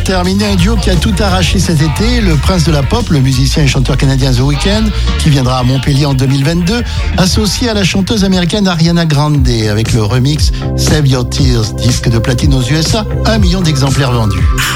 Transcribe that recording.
terminer, un duo qui a tout arraché cet été, le prince de la pop, le musicien et chanteur canadien The Weeknd, qui viendra à Montpellier en 2022, associé à la chanteuse américaine Ariana Grande avec le remix Save Your Tears, disque de platine aux USA, 1 million d'exemplaires vendus.